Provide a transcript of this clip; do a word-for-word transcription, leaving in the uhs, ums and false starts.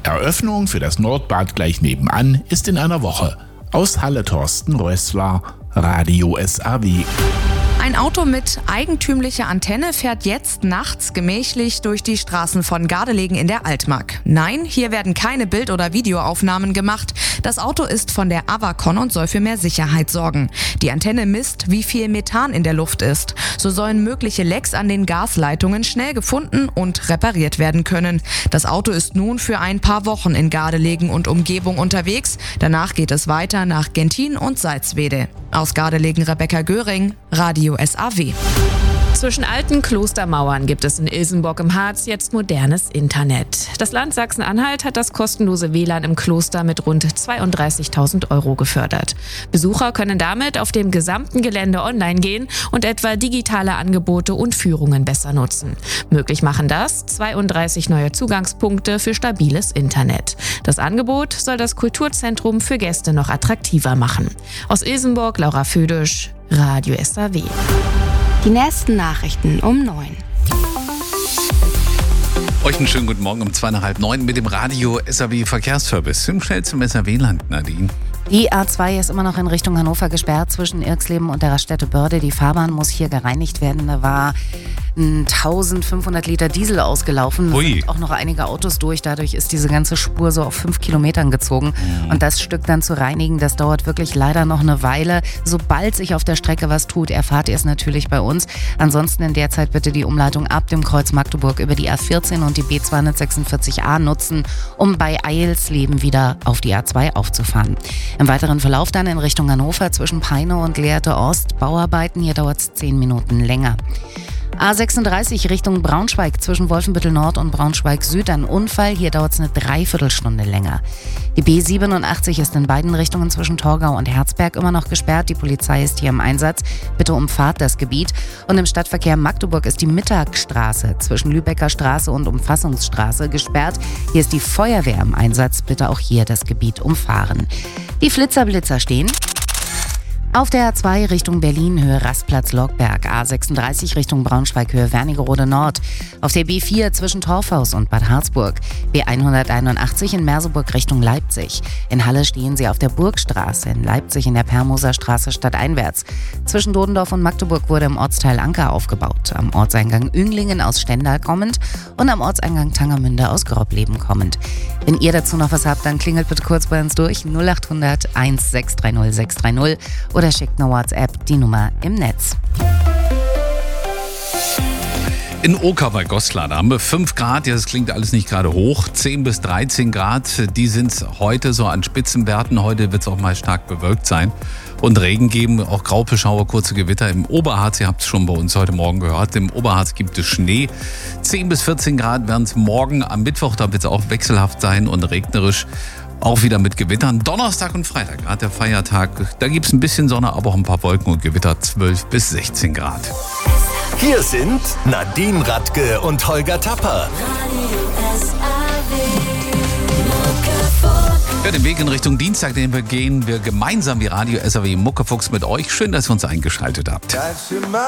Eröffnung für das Nordbad gleich nebenan ist in einer Woche. Aus Halle Thorsten Rössler, Radio S A W. Ein Auto mit eigentümlicher Antenne fährt jetzt nachts gemächlich durch die Straßen von Gardelegen in der Altmark. Nein, hier werden keine Bild- oder Videoaufnahmen gemacht. Das Auto ist von der Avacon und soll für mehr Sicherheit sorgen. Die Antenne misst, wie viel Methan in der Luft ist. So sollen mögliche Lecks an den Gasleitungen schnell gefunden und repariert werden können. Das Auto ist nun für ein paar Wochen in Gardelegen und Umgebung unterwegs. Danach geht es weiter nach Gentin und Salzwedel. Aus Gardelegen Rebecca Göring, Radio S A W. Zwischen alten Klostermauern gibt es in Ilsenburg im Harz jetzt modernes Internet. Das Land Sachsen-Anhalt hat das kostenlose W L A N im Kloster mit rund zweiunddreißigtausend Euro gefördert. Besucher können damit auf dem gesamten Gelände online gehen und etwa digitale Angebote und Führungen besser nutzen. Möglich machen das zweiunddreißig neue Zugangspunkte für stabiles Internet. Das Angebot soll das Kulturzentrum für Gäste noch attraktiver machen. Aus Ilsenburg, Laura Födisch, Radio S A W. Die nächsten Nachrichten um neun. Euch einen schönen guten Morgen um zwei nach halb neun mit dem Radio S A W Verkehrsservice. Im schnellsten S A W-Land, Nadine. Die A zwei ist immer noch in Richtung Hannover gesperrt zwischen Irxleben und der Raststätte Börde. Die Fahrbahn muss hier gereinigt werden. Da war eintausendfünfhundert Liter Diesel ausgelaufen. Ui. Sind auch noch einige Autos durch. Dadurch ist diese ganze Spur so auf fünf Kilometern gezogen. Mhm. Und das Stück dann zu reinigen, das dauert wirklich leider noch eine Weile. Sobald sich auf der Strecke was tut, erfahrt ihr es natürlich bei uns. Ansonsten in der Zeit bitte die Umleitung ab dem Kreuz Magdeburg über die A vierzehn und die B zweihundertsechsundvierzig A nutzen, um bei Eilsleben wieder auf die A zwei aufzufahren. Im weiteren Verlauf dann in Richtung Hannover zwischen Peine und Lehrte Ost Bauarbeiten. Hier dauert es zehn Minuten länger. A sechsunddreißig Richtung Braunschweig zwischen Wolfenbüttel Nord und Braunschweig Süd ein Unfall. Hier dauert es eine Dreiviertelstunde länger. Die B siebenundachtzig ist in beiden Richtungen zwischen Torgau und Herzberg immer noch gesperrt. Die Polizei ist hier im Einsatz. Bitte umfahrt das Gebiet. Und im Stadtverkehr Magdeburg ist die Mittagstraße zwischen Lübecker Straße und Umfassungsstraße gesperrt. Hier ist die Feuerwehr im Einsatz. Bitte auch hier das Gebiet umfahren. Die Flitzer-Blitzer stehen auf der A zwei Richtung Berlin, Höhe Rastplatz Lockberg, A sechsunddreißig Richtung Braunschweig, Höhe Wernigerode Nord, auf der B vier zwischen Torfhaus und Bad Harzburg, B hunderteinundachtzig in Merseburg Richtung Leipzig. In Halle stehen sie auf der Burgstraße, in Leipzig in der Permoser Straße stadteinwärts. Zwischen Dodendorf und Magdeburg wurde im Ortsteil Anker aufgebaut, am Ortseingang Ünglingen aus Stendal kommend und am Ortseingang Tangermünde aus Grobleben kommend. Wenn ihr dazu noch was habt, dann klingelt bitte kurz bei uns durch null achthundert eins sechs drei null sechs drei null oder schickt eine WhatsApp, die Nummer im Netz. In Oker bei Goslar, da haben wir fünf Grad, ja, das klingt alles nicht gerade hoch, zehn bis dreizehn Grad, die sind heute so an Spitzenwerten, heute wird es auch mal stark bewölkt sein und Regen geben, auch Graupeschauer, kurze Gewitter im Oberharz, ihr habt es schon bei uns heute Morgen gehört, im Oberharz gibt es Schnee, zehn bis vierzehn Grad werden es morgen am Mittwoch, da wird es auch wechselhaft sein und regnerisch. Auch wieder mit Gewittern. Donnerstag und Freitag, gerade der Feiertag. Da gibt es ein bisschen Sonne, aber auch ein paar Wolken und Gewitter. zwölf bis sechzehn Grad. Hier sind Nadine Radke und Holger Tapper. Ja, den Weg in Richtung Dienstag, den wir gehen wir gemeinsam wie Radio S A W Muckefuchs mit euch. Schön, dass ihr uns eingeschaltet habt.